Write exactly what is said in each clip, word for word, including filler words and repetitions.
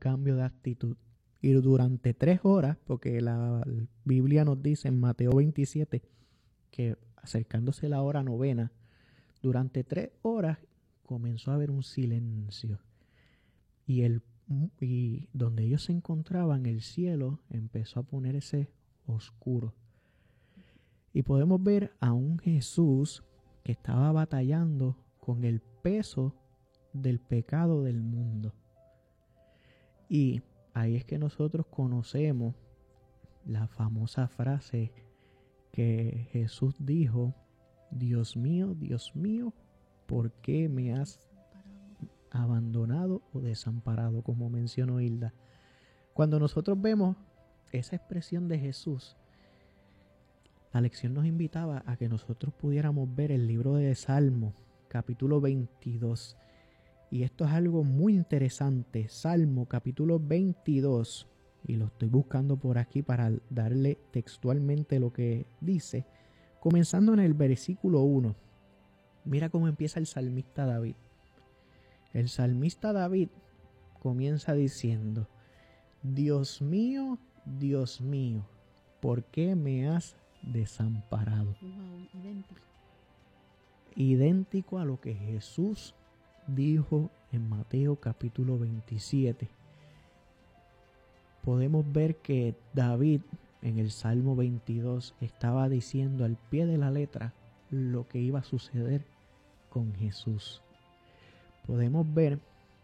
cambio de actitud. Y durante tres horas, porque la Biblia nos dice en Mateo veintisiete que acercándose la hora novena, durante tres horas comenzó a haber un silencio. Y, el, y donde ellos se encontraban, el cielo empezó a ponerse oscuro. Y podemos ver a un Jesús que estaba batallando con el peso del pecado del mundo. Y ahí es que nosotros conocemos la famosa frase que Jesús dijo: Dios mío, Dios mío, ¿por qué me has abandonado o desamparado? Como mencionó Hilda. Cuando nosotros vemos esa expresión de Jesús, la lección nos invitaba a que nosotros pudiéramos ver el libro de Salmos, capítulo veintidós. Y esto es algo muy interesante. Salmo, capítulo veintidós. Y lo estoy buscando por aquí para darle textualmente lo que dice. Comenzando en el versículo uno. Mira cómo empieza el salmista David. El salmista David comienza diciendo: Dios mío, Dios mío, ¿por qué me has desamparado? Wow, idéntico. Idéntico a lo que Jesús dijo en Mateo capítulo veintisiete. Podemos ver que David en el Salmo veintidós estaba diciendo al pie de la letra lo que iba a suceder con Jesús. Podemos ver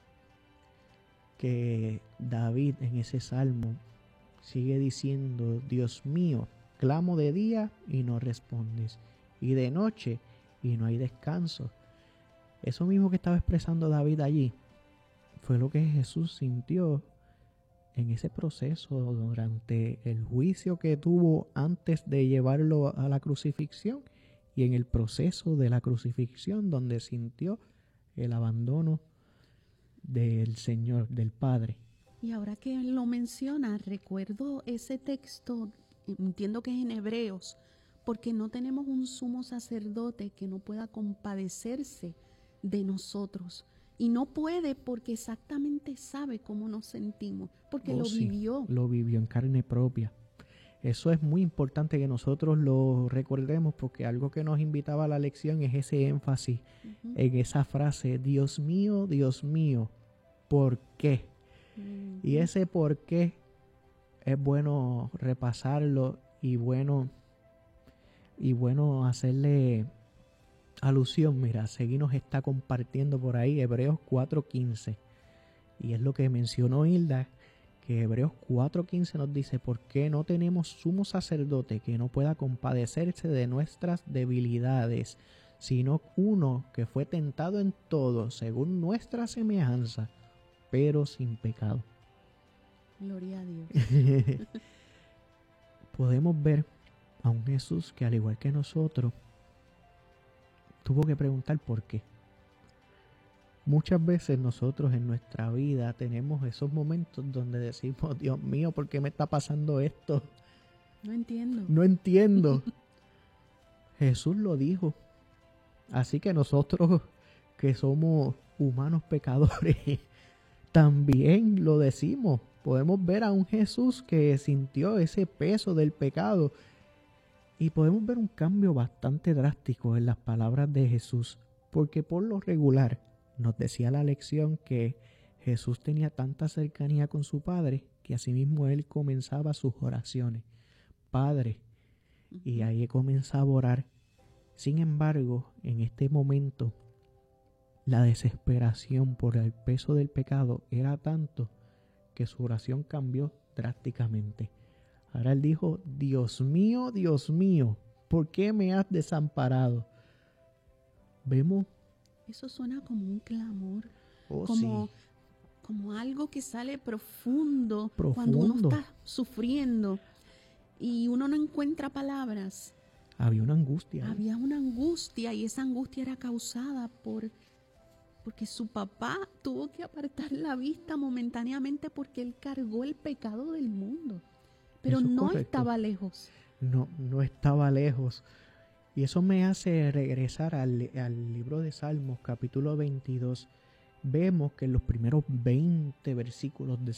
que David en ese salmo sigue diciendo: Dios mío, clamo de día y no respondes, y de noche y no hay descanso. Eso mismo que estaba expresando David allí fue lo que Jesús sintió en ese proceso durante el juicio que tuvo antes de llevarlo a la crucifixión y en el proceso de la crucifixión, donde sintió el abandono del Señor, del Padre. Y ahora que lo menciona, recuerdo ese texto, entiendo que es en Hebreos, porque no tenemos un sumo sacerdote que no pueda compadecerse de nosotros. Y no puede porque exactamente sabe cómo nos sentimos, porque Oh, lo sí, vivió. Lo vivió en carne propia. Eso es muy importante que nosotros lo recordemos, porque algo que nos invitaba a la lección es ese énfasis uh-huh. en esa frase: Dios mío, Dios mío, ¿por qué? Uh-huh. Y ese por qué es bueno repasarlo y bueno, y bueno hacerle alusión. Mira, Segui nos está compartiendo por ahí Hebreos cuatro quince. Y es lo que mencionó Hilda, que Hebreos cuatro quince nos dice: ¿por qué no tenemos sumo sacerdote que no pueda compadecerse de nuestras debilidades, sino uno que fue tentado en todo según nuestra semejanza, pero sin pecado? Gloria a Dios. Podemos ver a un Jesús que, al igual que nosotros, tuvo que preguntar por qué. Muchas veces nosotros en nuestra vida tenemos esos momentos donde decimos: Dios mío, ¿por qué me está pasando esto? No entiendo. No entiendo. Jesús lo dijo. Así que nosotros, que somos humanos pecadores, también lo decimos. Podemos ver a un Jesús que sintió ese peso del pecado. Y podemos ver un cambio bastante drástico en las palabras de Jesús. Porque por lo regular nos decía la lección que Jesús tenía tanta cercanía con su Padre que asimismo él comenzaba sus oraciones: Padre, uh-huh. y ahí comenzaba a orar. Sin embargo, en este momento, la desesperación por el peso del pecado era tanto que su oración cambió drásticamente. Ahora él dijo: Dios mío, Dios mío, ¿por qué me has desamparado? Vemos. Eso suena como un clamor, oh, como, sí. como algo que sale profundo, profundo cuando uno está sufriendo y uno no encuentra palabras. Había una angustia. ¿eh? Había una angustia, y esa angustia era causada por porque su papá tuvo que apartar la vista momentáneamente porque él cargó el pecado del mundo. Pero Eso no correcto. estaba lejos. No, no estaba lejos. Y eso me hace regresar al, al libro de Salmos, capítulo veintidós. Vemos que en los primeros veinte versículos de